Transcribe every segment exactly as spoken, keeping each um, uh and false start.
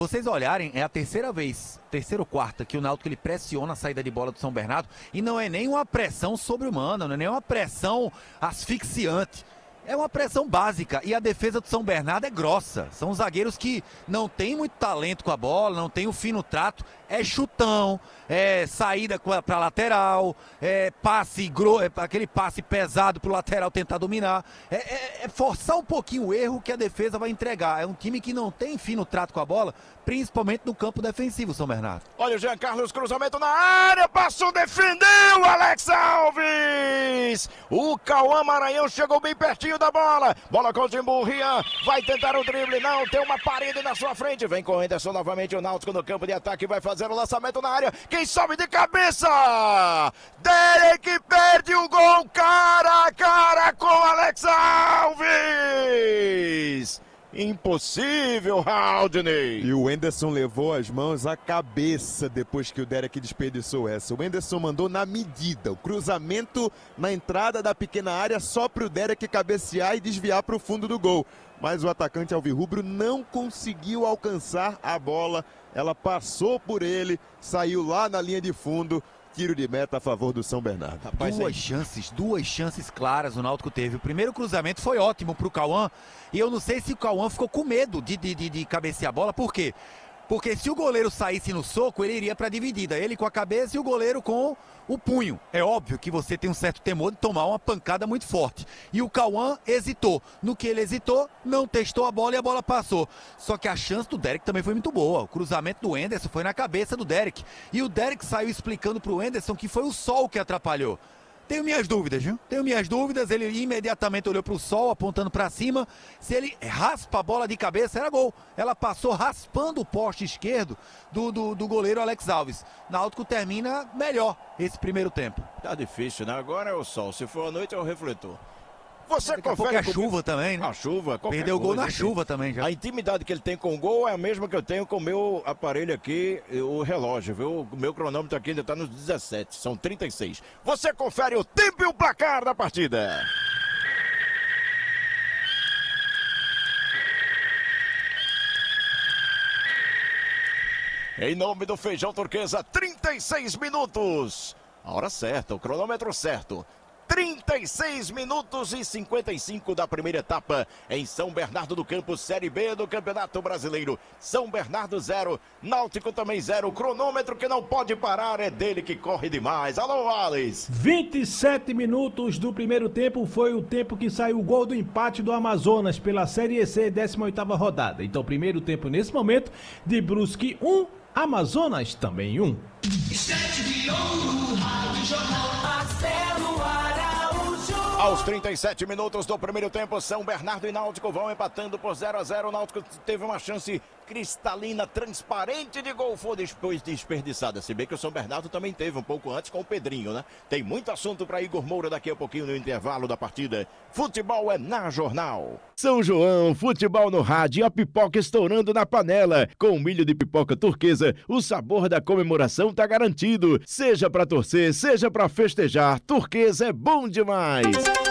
Vocês olharem, é a terceira vez, terceira ou quarta, que o Náutico ele pressiona a saída de bola do São Bernardo e não é nem uma pressão sobre-humana, não é nem uma pressão asfixiante. É uma pressão básica e a defesa do São Bernardo é grossa. São zagueiros que não tem muito talento com a bola, não tem o fino trato. É chutão, é saída para lateral, é passe grosso, é aquele passe pesado para o lateral tentar dominar. É, é, é forçar um pouquinho o erro que a defesa vai entregar. É um time que não tem fino trato com a bola, principalmente no campo defensivo, São Bernardo. Olha o Jean Carlos, cruzamento na área, passou, defendeu, Alex Alves! O Cauã Maranhão chegou bem pertinho da bola. Bola com o Timbu, Rian vai tentar o drible, não, tem uma parede na sua frente. Vem com o Henderson novamente, o Náutico no campo de ataque, vai fazer o lançamento na área. Quem sobe de cabeça? Derek perde o gol, cara a cara com Alex Alves! Impossível, Haldney. E o Henderson levou as mãos à cabeça depois que o Derek desperdiçou essa. O Henderson mandou na medida, o cruzamento na entrada da pequena área só para o Derek cabecear e desviar para o fundo do gol. Mas o atacante alvirrubro não conseguiu alcançar a bola. Ela passou por ele, saiu lá na linha de fundo. Tiro de meta a favor do São Bernardo. Rapaz, duas chances, duas chances claras o Náutico teve. O primeiro cruzamento foi ótimo pro Cauã. E eu não sei se o Cauã ficou com medo de, de, de, de cabecear a bola. Por quê? Porque se o goleiro saísse no soco, ele iria para a dividida. Ele com a cabeça e o goleiro com o punho. É óbvio que você tem um certo temor de tomar uma pancada muito forte. E o Cauã hesitou. No que ele hesitou, não testou a bola e a bola passou. Só que a chance do Derek também foi muito boa. O cruzamento do Henderson foi na cabeça do Derek. E o Derek saiu explicando para o Henderson que foi o sol que atrapalhou. Tenho minhas dúvidas, viu? Tenho minhas dúvidas. Ele imediatamente olhou para o sol, apontando para cima. Se ele raspa a bola de cabeça, era gol. Ela passou raspando o poste esquerdo do, do, do goleiro Alex Alves. Náutico termina melhor esse primeiro tempo. Tá difícil, né? Agora é o sol. Se for a noite, é o refletor. Você Daqui a pouco é a chuva também, né? A chuva, perdeu o gol na assim. chuva também já. A intimidade que ele tem com o gol é a mesma que eu tenho com o meu aparelho aqui, o relógio, viu? O meu cronômetro aqui ainda tá nos dezessete, são trinta e seis. Você confere o tempo e o placar da partida. Em nome do Feijão Turquesa, trinta e seis minutos. A hora certa, o cronômetro certo. trinta e seis minutos e cinquenta e cinco da primeira etapa em São Bernardo do Campo, Série B do Campeonato Brasileiro. São Bernardo zero, Náutico também zero. O cronômetro que não pode parar é dele que corre demais. Alô, Alex! vinte e sete minutos do primeiro tempo foi o tempo que saiu o gol do empate do Amazonas pela Série C, décima oitava rodada. Então, primeiro tempo nesse momento de Brusque um, Amazonas também um. Aos trinta e sete minutos do primeiro tempo, São Bernardo e Náutico vão empatando por zero a zero. O Náutico teve uma chance cristalina, transparente de gol, foi depois desperdiçada. Se bem que o São Bernardo também teve um pouco antes com o Pedrinho, né? Tem muito assunto para Igor Moura daqui a pouquinho no intervalo da partida. Futebol é na Jornal. São João, futebol no rádio, a pipoca estourando na panela. Com milho de pipoca turquesa, o sabor da comemoração tá garantido. Seja para torcer, seja para festejar, turquesa é bom demais.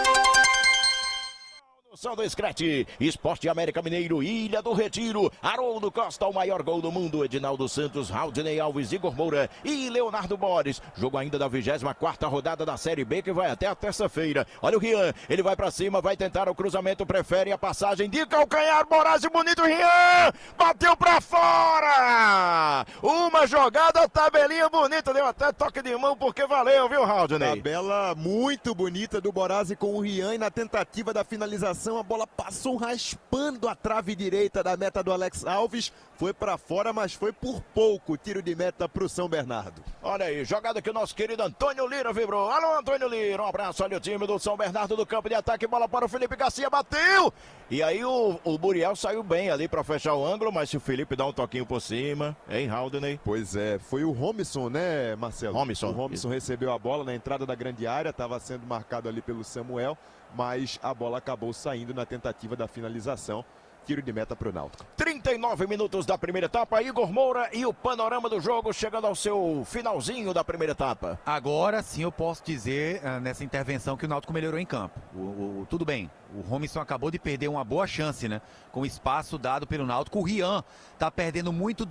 São do Screte, Esporte América Mineiro, Ilha do Retiro, Haroldo Costa, o maior gol do mundo, Edinaldo Santos, Haldney Alves, Igor Moura e Leonardo Borges. Jogo ainda da vigésima quarta rodada da Série B, que vai até a terça-feira. Olha o Rian, ele vai pra cima, vai tentar o cruzamento, prefere a passagem de calcanhar, Moraes, bonito Rian, bateu pra fora! Uma jogada, tabelinha bonita, deu até toque de mão porque valeu, viu, Haldney? Tabela muito bonita do Borazzi com o Rian e na tentativa da finalização a bola passou raspando a trave direita da meta do Alex Alves, foi para fora, mas foi por pouco. Tiro de meta para o São Bernardo. Olha aí, jogada que o nosso querido Antônio Lira vibrou. Alô, Antônio Lira, um abraço. Olha o time do São Bernardo do campo de ataque, bola para o Felipe Garcia, bateu! E aí o, o Buriel saiu bem ali para fechar o ângulo, mas se o Felipe dá um toquinho por cima, hein, Haldney? Pois é, foi o Robson, né, Marcelo? Robson. O Robson recebeu a bola na entrada da grande área, estava sendo marcado ali pelo Samuel, mas a bola acabou saindo na tentativa da finalização. tiro de meta para o Náutico. trinta e nove minutos da primeira etapa, Igor Moura e o panorama do jogo chegando ao seu finalzinho da primeira etapa. Agora sim eu posso dizer uh, nessa intervenção que o Náutico melhorou em campo. O, o, tudo bem, o Robinson acabou de perder uma boa chance, né? Com o espaço dado pelo Náutico. O Rian tá perdendo muito